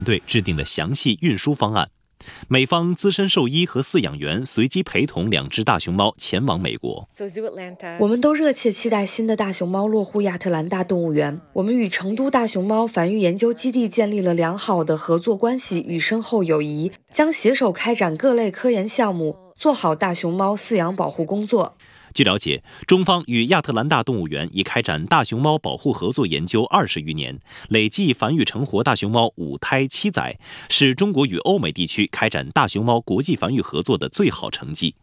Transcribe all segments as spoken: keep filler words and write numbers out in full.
队制定了详细运输方案。美方资深兽医和饲养员随机陪同两只大熊猫前往美国。 我们都热切期待新的大熊猫落户亚特兰大动物园。我们与成都大熊猫繁育研究基地建立了良好的合作关系与深厚友谊，将携手开展各类科研项目，做好大熊猫饲养保护工作。 据了解，中方与亚特兰大动物园已开展大熊猫保护合作研究二十余年，累计繁育成活大熊猫五胎七载，是中国与欧美地区开展大熊猫国际繁育合作的最好成绩。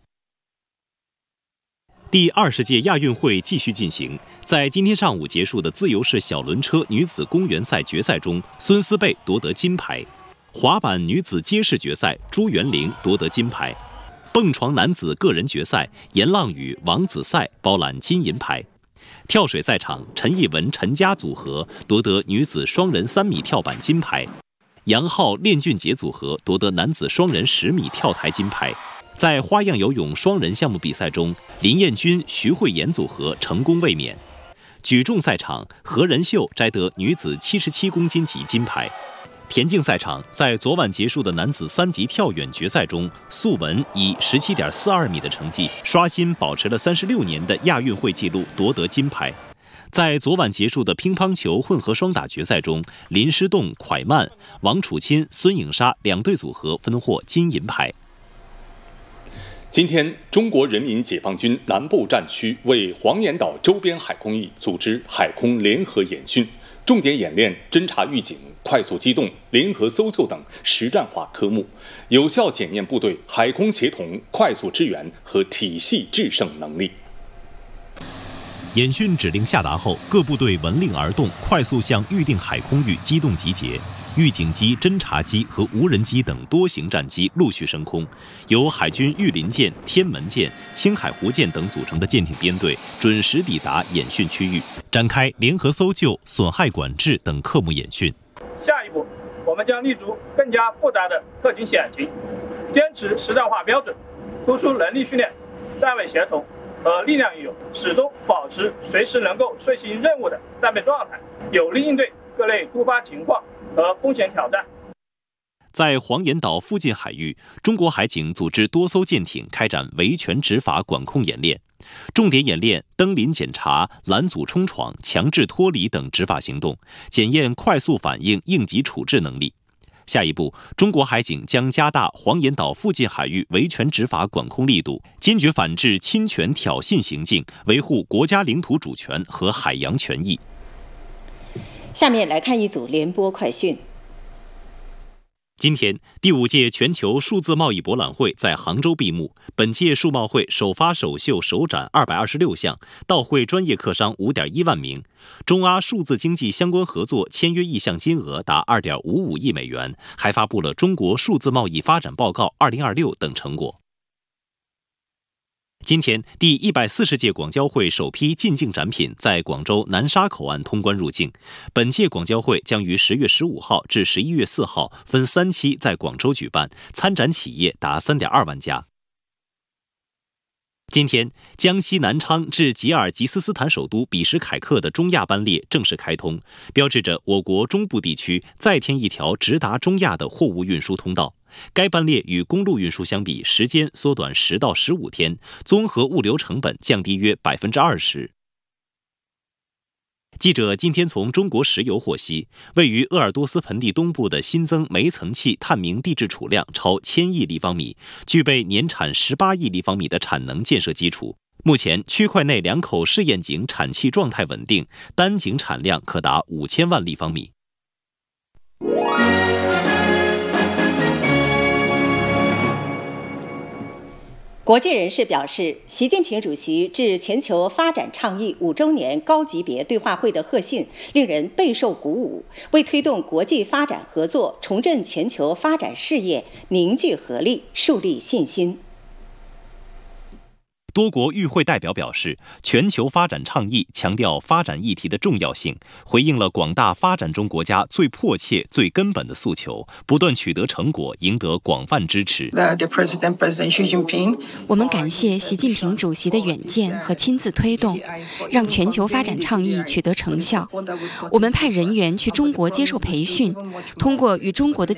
第二十届亚运会继续进行，在今天上午结束的自由式小轮车女子公园赛决赛中，孙思贝夺得金牌；滑板女子街式决赛，朱元玲夺得金牌。蹦床男子个人决赛，严浪宇、王子赛包揽金银牌；跳水赛场，陈艺文、陈佳组合夺得女子双人三米跳板金牌；杨浩、练俊杰组合夺得男子双人十米跳台金牌。在花样游泳双人项目比赛中，林彦君、徐慧妍组合成功卫冕。举重赛场，何仁秀摘得女子七十七公斤级金牌。田径赛场，在昨晚结束的男子三级跳远决赛中，素文以 十七点四二米的成绩刷新保持了三十六年的亚运会纪录，夺得金牌。在昨晚结束的乒乓球混合双打决赛中，林诗栋、蒯曼、王楚钦、孙颖莎两队组合分获金银牌。 今天，中国人民解放军南部战区为黄岩岛周边海空域组织海空联合演训，重点演练侦察预警、快速机动、联合搜救等实战化科目，有效检验部队海空协同、快速支援和体系制胜能力。 演训指令下达后，各部队闻令而动，快速向预定海空域机动集结。预警机、侦察机和无人机等多型战机陆续升空，由海军御林舰、天门舰、青海湖舰等组成的舰艇编队准时抵达演训区域，展开联合搜救、损害管制等科目演训。 下一步，我们将立足更加复杂的特情险情，坚持实战化标准，突出能力训练、战位协同和力量运用，始终保持随时能够遂行任务的战备状态，有力应对各类突发情况和风险挑战。 在黄岩岛附近海域，中国海警组织多艘舰艇开展维权执法管控演练，重点演练登临检查、拦阻冲闯、强制脱离等执法行动，检验快速反应、应急处置能力。下一步，中国海警将加大黄岩岛附近海域维权执法管控力度，坚决反制侵权挑衅行径，维护国家领土主权和海洋权益。 下面来看一组联播快讯。 今天，第五届全球数字贸易博览会在杭州闭幕。本届数贸会首发首秀首展二百二十六项，到会专业客商 五点一万名。中阿数字经济相关合作签约意向金额达 二点五五亿美元，还发布了《中国数字贸易发展报告二零二六》等成果。今天，第一百四十届广交会首批进境展品在广州南沙口岸通关入境。本届广交会将于十月十五号至十一月四号分三期在广州举办，参展企业达 三点二万家。今天，江西南昌至吉尔吉斯斯坦首都比什凯克的中亚班列正式开通，标志着我国中部地区再添一条直达中亚的货物运输通道。该班列与公路运输相比，时间缩短十到十五天，综合物流成本降低约 百分之二十。记者今天从中国石油获悉，位于鄂尔多斯盆地东部的新增煤层气探明地质储量超千亿立方米，具备年产十八亿立方米的产能建设基础。目前，区块内两口试验井产气状态稳定，单井产量可达五千万立方米。 国际人士表示，习近平主席致全球发展倡议五周年高级别对话会的贺信令人备受鼓舞，为推动国际发展合作、重振全球发展事业凝聚合力、树立信心。 多国与会代表表示，全球发展倡议强调发展议题的重要性，回应了广大发展中国家最迫切、最根本的诉求，不断取得成果，赢得广泛支持。 我们感谢习近平主席的远见和亲自推动，让全球发展倡议取得成效。我们派人员去中国接受培训，通过与中国的